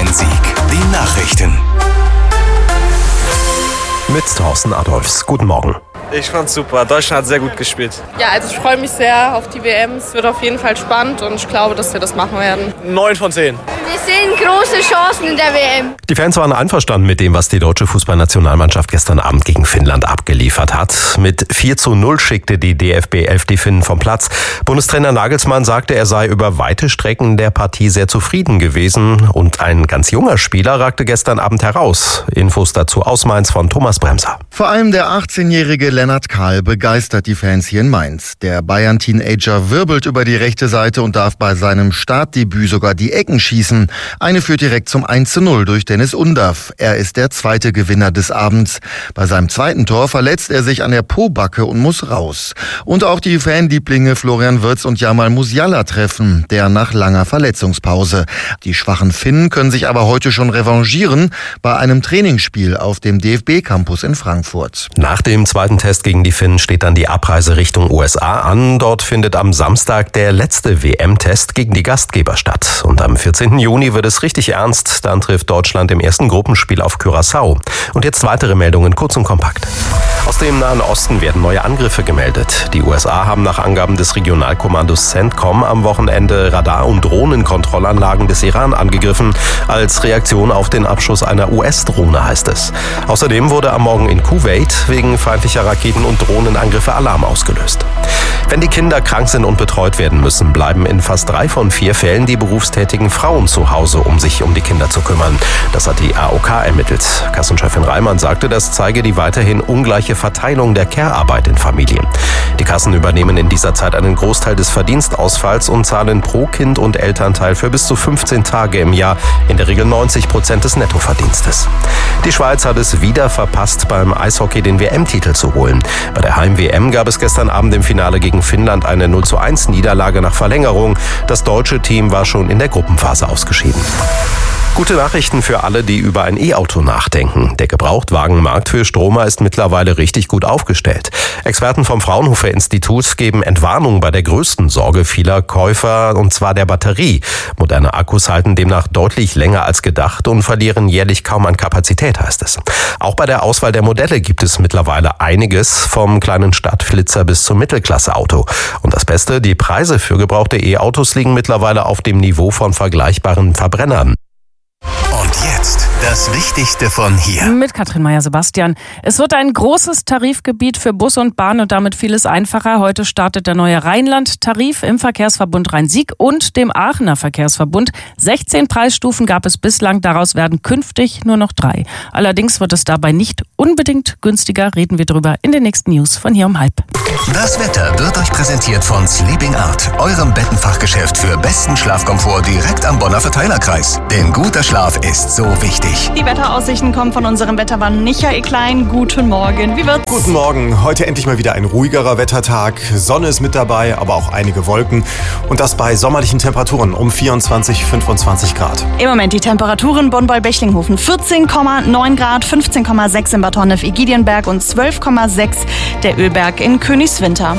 Bonn-Rhein-Sieg. Die Nachrichten. Mit Thorsten Adolfs. Guten Morgen. Ich fand's super. Deutschland hat sehr gut gespielt. Ja, also ich freue mich sehr auf die WM. Es wird auf jeden Fall spannend und ich glaube, dass wir das machen werden. 9 von 10. Wir sehen große Chancen in der WM. Die Fans waren einverstanden mit dem, was die deutsche Fußballnationalmannschaft gestern Abend gegen Finnland abgeliefert hat. Mit 4:0 schickte die DFB 11 die Finnen vom Platz. Bundestrainer Nagelsmann sagte, er sei über weite Strecken der Partie sehr zufrieden gewesen. Und ein ganz junger Spieler ragte gestern Abend heraus. Infos dazu aus Mainz von Thomas Bremser. Vor allem der 18-jährige Lennart Kahl begeistert die Fans hier in Mainz. Der Bayern-Teenager wirbelt über die rechte Seite und darf bei seinem Startdebüt sogar die Ecken schießen. Eine führt direkt zum 1:0 durch Dennis Undaff. Er ist der zweite Gewinner des Abends. Bei seinem zweiten Tor verletzt er sich an der Pobacke und muss raus. Und auch die Fanlieblinge Florian Wirtz und Jamal Musiala treffen, der nach langer Verletzungspause. Die schwachen Finnen können sich aber heute schon revanchieren bei einem Trainingsspiel auf dem DFB-Campus in Frankfurt. Nach dem zweiten Test gegen die Finnen steht dann die Abreise Richtung USA an. Dort findet am Samstag der letzte WM-Test gegen die Gastgeber statt. Und am 14. Juni wird es richtig ernst. Dann trifft Deutschland im ersten Gruppenspiel auf Curaçao. Und jetzt weitere Meldungen, kurz und kompakt. Aus dem Nahen Osten werden neue Angriffe gemeldet. Die USA haben nach Angaben des Regionalkommandos CENTCOM am Wochenende Radar- und Drohnenkontrollanlagen des Iran angegriffen. Als Reaktion auf den Abschuss einer US-Drohne, heißt es. Außerdem wurde am Morgen in Kuwait wegen feindlicher Raketen- und Drohnenangriffe Alarm ausgelöst. Wenn die Kinder krank sind und betreut werden müssen, bleiben in fast 3 von 4 Fällen die berufstätigen Frauen zu Hause, um sich um die Kinder zu kümmern. Das hat die AOK ermittelt. Kassenchefin Reimann sagte, das zeige die weiterhin ungleiche Verteilung der Care-Arbeit in Familien. Die Kassen übernehmen in dieser Zeit einen Großteil des Verdienstausfalls und zahlen pro Kind und Elternteil für bis zu 15 Tage im Jahr, in der Regel 90% des Nettoverdienstes. Die Schweiz hat es wieder verpasst, beim Eishockey den WM-Titel zu holen. Bei der Heim-WM gab es gestern Abend im Finale gegen Finnland eine 0:1 Niederlage nach Verlängerung. Das deutsche Team war schon in der Gruppenphase ausgeschieden. Gute Nachrichten für alle, die über ein E-Auto nachdenken. Der Gebrauchtwagenmarkt für Stromer ist mittlerweile richtig gut aufgestellt. Experten vom Fraunhofer Institut geben Entwarnung bei der größten Sorge vieler Käufer, und zwar der Batterie. Moderne Akkus halten demnach deutlich länger als gedacht und verlieren jährlich kaum an Kapazität, heißt es. Auch bei der Auswahl der Modelle gibt es mittlerweile einiges, vom kleinen Stadtflitzer bis zum Mittelklasse-Auto. Und das Beste, die Preise für gebrauchte E-Autos liegen mittlerweile auf dem Niveau von vergleichbaren Verbrennern. Und jetzt das Wichtigste von hier. Mit Katrin Meyer-Sebastian. Es wird ein großes Tarifgebiet für Bus und Bahn und damit vieles einfacher. Heute startet der neue Rheinland-Tarif im Verkehrsverbund Rhein-Sieg und dem Aachener Verkehrsverbund. 16 Preisstufen gab es bislang, daraus werden künftig nur noch 3. Allerdings wird es dabei nicht unbedingt günstiger. Reden wir drüber in den nächsten News von hier um 12:30. Das Wetter wird euch präsentiert von Sleeping Art, eurem Bettenfachgeschäft für besten Schlafkomfort direkt am Bonner Verteilerkreis. Denn guter Schlaf ist so wichtig. Die Wetteraussichten kommen von unserem Wettermann Michael Klein. Guten Morgen, wie wird's? Guten Morgen, heute endlich mal wieder ein ruhigerer Wettertag. Sonne ist mit dabei, aber auch einige Wolken. Und das bei sommerlichen Temperaturen um 24, 25 Grad. Im Moment die Temperaturen Bonn-Beulbechlinghofen 14,9 Grad, 15,6 in Bad Honnef-Giedienberg und 12,6 der Ölberg in Königswinter.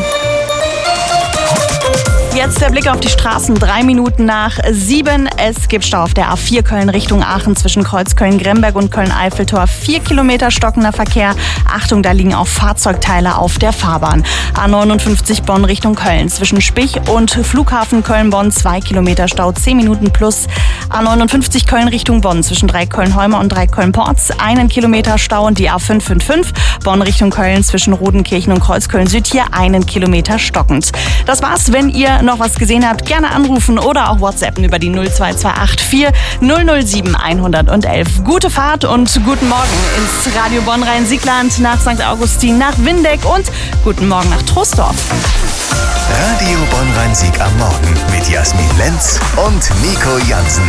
Jetzt der Blick auf die Straßen, 3 Minuten nach 7. Es gibt Stau auf der A4 Köln Richtung Aachen zwischen Kreuzköln-Gremberg und Köln-Eiffeltor. 4 Kilometer stockender Verkehr. Achtung, da liegen auch Fahrzeugteile auf der Fahrbahn. A59 Bonn Richtung Köln zwischen Spich und Flughafen Köln-Bonn. 2 Kilometer Stau, 10 Minuten plus. A59 Köln Richtung Bonn zwischen Dreiköln-Heumer und Dreiköln-Porz. 1 Kilometer Stau und die A555 Bonn Richtung Köln zwischen Rodenkirchen und Kreuzköln-Süd. Hier 1 Kilometer stockend. Das war's. Wenn ihr noch was gesehen habt, gerne anrufen oder auch WhatsAppen über die 02284 007 111. Gute Fahrt und guten Morgen ins Radio Bonn-Rhein-Siegland, nach St. Augustin, nach Windeck und guten Morgen nach Troisdorf. Radio Bonn-Rhein-Sieg am Morgen mit Jasmin Lenz und Nico Jansen.